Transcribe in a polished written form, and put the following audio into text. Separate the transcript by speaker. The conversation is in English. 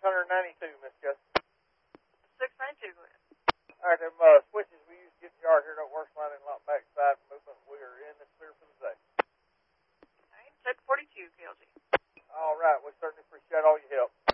Speaker 1: 692, Miss Jessica.
Speaker 2: 692, go ahead.
Speaker 1: All right, them switches we use to get the yard here don't work sliding lock backside movement. We are in the clear for the day.
Speaker 2: All right, check 42, KLG.
Speaker 1: All right, we certainly appreciate all your help.